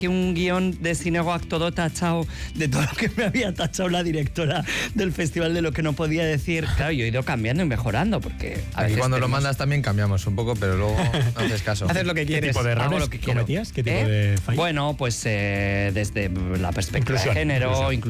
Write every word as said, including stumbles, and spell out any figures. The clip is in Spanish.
un guión de Cinegoag todo tachado de todo lo que me había tachado la directora del festival de lo que no podía decir. Claro, yo he ido cambiando y mejorando porque a Aquí veces cuando tenemos... lo mandas también cambiamos un poco, pero luego no haces caso. Haces lo que quieres. ¿Qué tipo de Hago errores lo que quiero. cometías? ¿Qué tipo ¿Eh? de fallos? Bueno, pues eh, desde la perspectiva Inclusión, de género, inclusión.